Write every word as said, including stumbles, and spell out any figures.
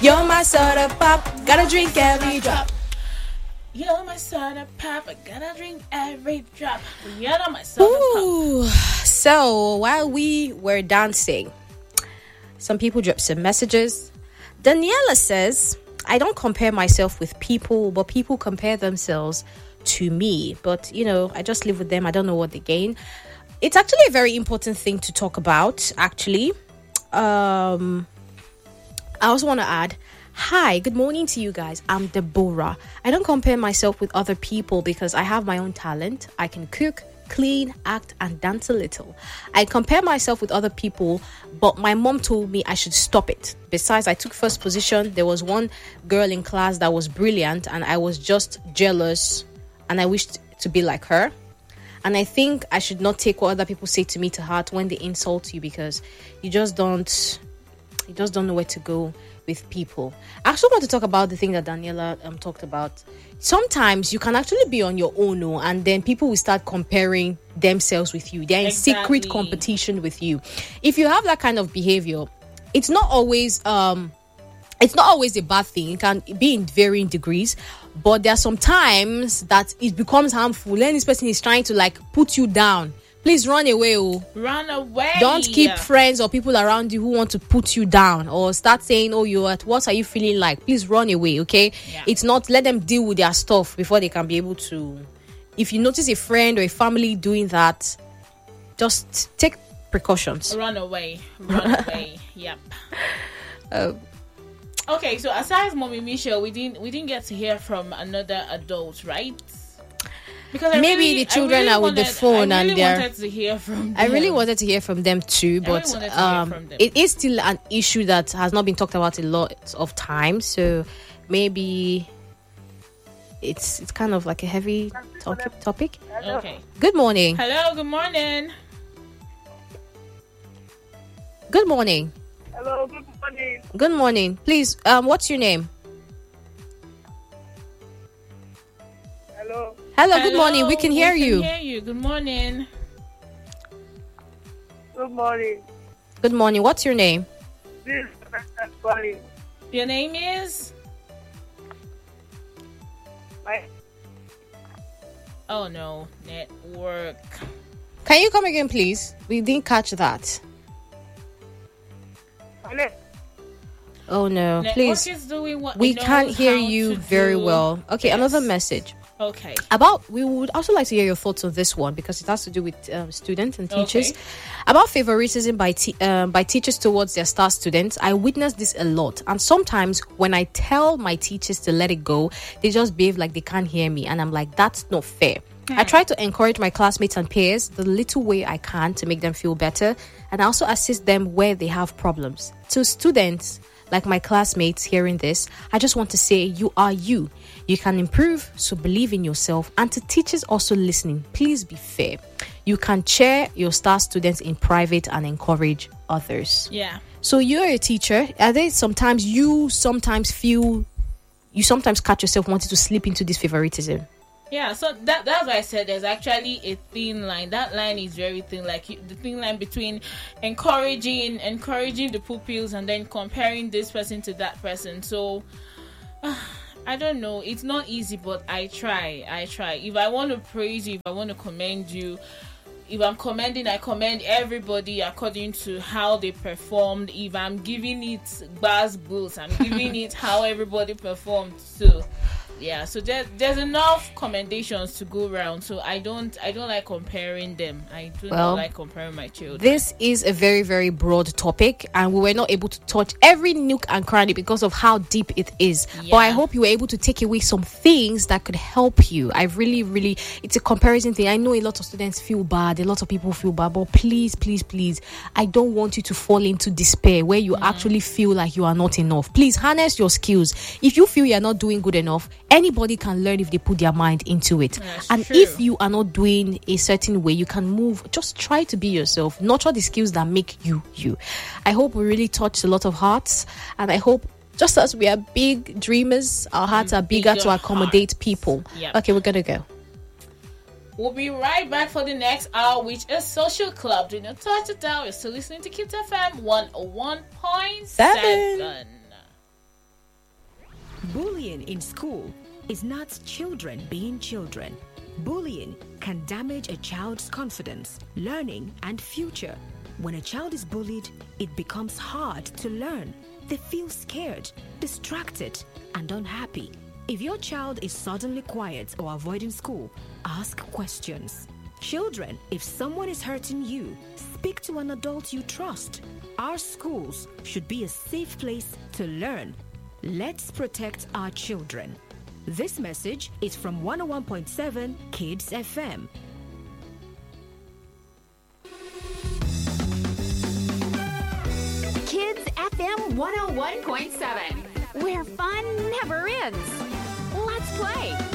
You're my soda pop, gotta drink every drop. You're my soda pop, I gotta drink every drop. You're my soda Ooh. pop. So while we were dancing, some people dropped some messages. Daniela says, I don't compare myself with people, but people compare themselves to me. But, you know, I just live with them. I don't know what they gain. It's actually a very important thing to talk about, actually. Um, I also want to add, hi, good morning to you guys. I'm Deborah. I don't compare myself with other people because I have my own talent. I can cook, clean, act, and dance a little. I compare myself with other people, but my mom told me I should stop it. Besides, I took first position. There was one girl in class that was brilliant, and I was just jealous, and I wished to be like her. And I think I should not take what other people say to me to heart when they insult you, because you just don't, you just don't know where to go with people. I also want to talk about the thing that Daniela um, talked about. Sometimes you can actually be on your own, oh, and then people will start comparing themselves with you. They're in Exactly. secret competition with you. If you have that kind of behavior, it's not always um it's not always a bad thing. It can be in varying degrees, but there are some times that it becomes harmful. Then this person is trying to like put you down. Please run away, oh. Run away. Don't keep friends or people around you who want to put you down or start saying, oh, you're at what are you feeling like? Please run away, okay? Yeah. It's not, let them deal with their stuff before they can be able to. If you notice a friend or a family doing that, just take precautions. Run away. Run away. Yep. Uh, Okay, so aside Mommy Michelle, we didn't we didn't get to hear from another adult, right? Because I Maybe really, the children I really are with the wanted, phone I and really they're- wanted to hear from them. I really wanted to hear from them too, I really but wanted to hear um, from them. it is still an issue that has not been talked about a lot of times. So maybe it's it's kind of like a heavy topic. Topic. Okay. Good morning. Hello, good morning. Good morning. Hello, good morning. Good morning. Please, um, what's your name? Hello. Hello. Good morning. We can Hello, hear we you. Can hear you. Good morning. Good morning. Good morning. What's your name? This is Vanessa calling. Your name is? My Oh no, network. Can you come again, please? We didn't catch that. my name. Oh no, Network please. is doing what We it knows can't hear how you to very do. well. Okay, Yes. another message. Okay. About, we would also like to hear your thoughts on this one because it has to do with um, students and teachers. Okay. About favoritism by te- um, by teachers towards their star students. I witness this a lot, and sometimes when I tell my teachers to let it go, they just behave like they can't hear me, and I'm like, that's not fair. I try to encourage my classmates and peers the little way I can to make them feel better, and I also assist them where they have problems. To students like my classmates hearing this, I just want to say you are you. You can improve, so believe in yourself. And to teachers also listening, please be fair. You can cheer your star students in private and encourage others. Yeah. So you're a teacher. Are there sometimes you sometimes feel, you sometimes catch yourself wanting to slip into this favoritism? Yeah, so that that's why I said there's actually a thin line. That line is very thin, like you, the thin line between encouraging, encouraging the pupils, and then comparing this person to that person. So uh, I don't know. It's not easy, but I try. I try. If I want to praise you, if I want to commend you, if I'm commending, I commend everybody according to how they performed. If I'm giving it buzz boost, I'm giving it how everybody performed. So yeah, so there, there's enough commendations to go around. So I don't I don't like comparing them. I do Well, not like comparing my children. This is a very, very broad topic, and we were not able to touch every nook and cranny because of how deep it is. But I Yeah. hope you were able to take away some things that could help you. I really, really, it's a comparison thing. I know a lot of students feel bad, a lot of people feel bad, but please, please, please, I don't want you to fall into despair where you actually feel like you are not enough. Please harness your skills. If you feel you're not doing good enough, anybody can learn if they put their mind into it. That's and true. if you are not doing a certain way, you can move. Just try to be yourself. Nurture the skills that make you you. I hope we really touched a lot of hearts, and I hope just as we are big dreamers, our hearts are bigger, Bigger to accommodate hearts. people. Yep. Okay, we're gonna go. We'll be right back for the next hour, which is Social Club. Do not touch it down. You're still listening to Kids F M one oh one point seven. Bullying in school is not children being children. Bullying can damage a child's confidence, learning, and future. When a child is bullied, it becomes hard to learn. They feel scared, distracted, and unhappy. If your child is suddenly quiet or avoiding school, ask questions. Children, if someone is hurting you, speak to an adult you trust. Our schools should be a safe place to learn. Let's protect our children. This message is from one oh one point seven Kids F M. Kids F M one oh one point seven, where fun never ends. Let's play.